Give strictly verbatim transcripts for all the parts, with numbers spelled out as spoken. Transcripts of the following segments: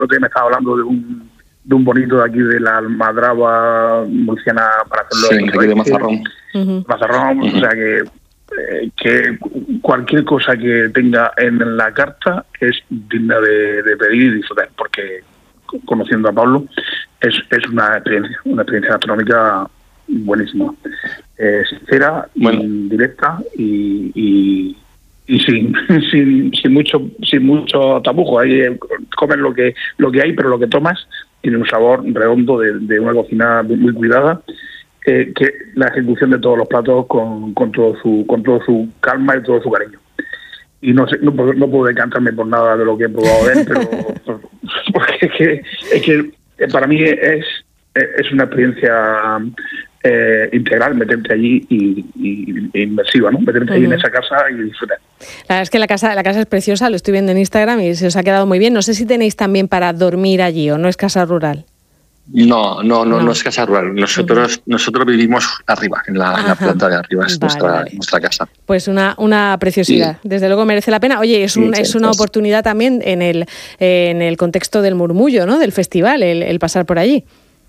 otro día me estaba hablando de un de un bonito de aquí de la Almadraba murciana para hacerlo. Sí, aquí de Mazarrón. Uh-huh. Mazarrón, uh-huh. O sea que, eh, que cualquier cosa que tenga en la carta es digna de, de pedir y disfrutar, porque conociendo a Pablo es, es una experiencia, una experiencia gastronómica buenísima, eh, sincera, bueno. directa y, y y sin, sin sin mucho sin mucho tapujo. Ahí eh, comes lo que lo que hay, pero lo que tomas tiene un sabor redondo de, de una cocina muy, muy cuidada, eh, que la ejecución de todos los platos con, con todo su con todo su calma y todo su cariño. Y no sé, no, no puedo decantarme por nada de lo que he probado de él, pero porque es que, es que para mí es es una experiencia eh, integral, meterte allí y, y, y inmersiva, ¿no? Meterte uh-huh. allí en esa casa y disfrutar. La verdad es que la casa, la casa es preciosa, lo estoy viendo en Instagram y se os ha quedado muy bien. No sé si tenéis también para dormir allí o no es casa rural. No, no, no, no, no es casa rural. Nosotros, uh-huh. nosotros vivimos arriba, en la, en la planta de arriba, es vale, nuestra, vale. nuestra casa. Pues una, una preciosidad. Sí. Desde luego merece la pena. Oye, es, un, sí, es una pues. oportunidad también en el, eh, en el contexto del murmullo, ¿no? Del festival, el, el pasar por allí.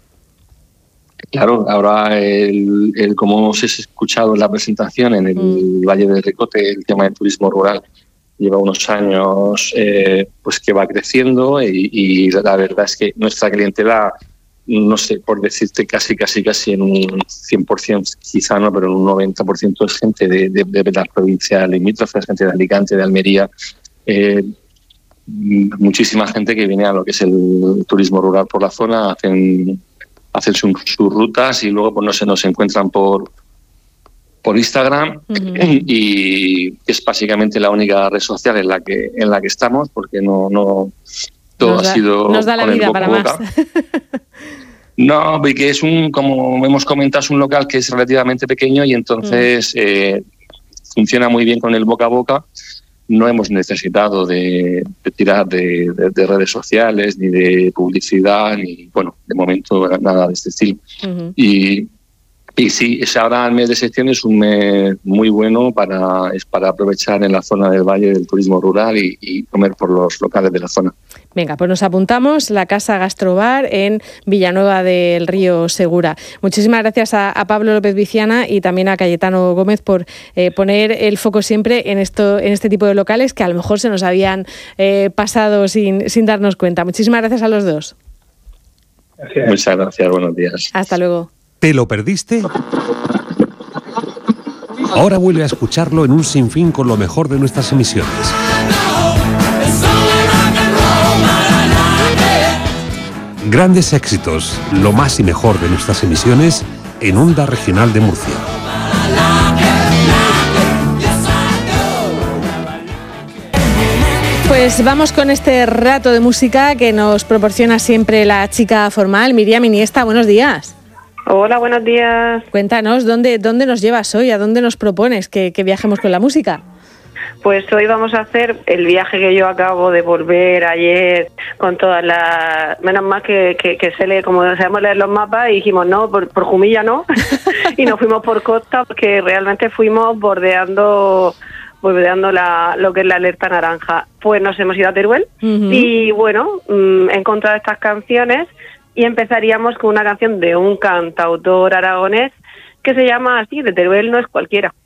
Claro, ahora, el, el, como hemos escuchado en la presentación en el mm. Valle del Ricote, el tema del turismo rural lleva unos años eh, pues que va creciendo y, y la verdad es que nuestra clientela, no sé, por decirte casi, casi, casi en un cien por ciento, quizá no, pero en un noventa por ciento es gente de, de, de la provincia limítrofe, gente de Alicante, de Almería, eh, muchísima gente que viene a lo que es el turismo rural por la zona, hacen... hacen sus, sus rutas y luego pues no se nos encuentran por por Instagram uh-huh. y es básicamente la única red social en la que en la que estamos, porque no no todo nos ha da, sido nos da la con vida el boca para boca. más. No, porque es un, como hemos comentado, es un local que es relativamente pequeño y entonces uh-huh. eh, funciona muy bien con el boca a boca. No hemos necesitado de, de tirar de, de, de redes sociales, ni de publicidad, ni, bueno, de momento nada de este estilo. Uh-huh. Y, y sí, ahora el mes de septiembre es un mes muy bueno para, es para aprovechar en la zona del Valle del turismo rural y, y comer por los locales de la zona. Venga, pues nos apuntamos, la Casa Gastrobar en Villanueva del Río Segura. Muchísimas gracias a, a Pablo López Viciana y también a Cayetano Gómez por eh, poner el foco siempre en esto, en este tipo de locales que a lo mejor se nos habían eh, pasado sin, sin darnos cuenta. Muchísimas gracias a los dos. Gracias. Muchas gracias, buenos días. Hasta luego. ¿Te lo perdiste? Ahora vuelve a escucharlo en un sinfín con lo mejor de nuestras emisiones. Grandes éxitos, lo más y mejor de nuestras emisiones en Onda Regional de Murcia. Pues vamos con este rato de música que nos proporciona siempre la chica formal, Miriam Iniesta. Buenos días. Hola, buenos días. Cuéntanos, ¿dónde, dónde nos llevas hoy? ¿A dónde nos propones que, que viajemos con la música? Pues hoy vamos a hacer el viaje que yo acabo de volver ayer con todas las... Menos mal que, que, que se lee, como sabemos leer los mapas, y dijimos, no, por, por Jumilla no, y nos fuimos por costa porque realmente fuimos bordeando... bordeando la, lo que es la alerta naranja. Pues nos hemos ido a Teruel uh-huh. y bueno, mmm, he encontrado estas canciones y empezaríamos con una canción de un cantautor aragonés que se llama así, de Teruel no es cualquiera.